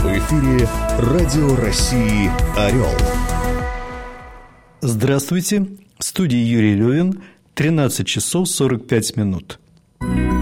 В эфире Радио России «Орел». Здравствуйте. В студии Юрий Левин. 13 часов 45 минут.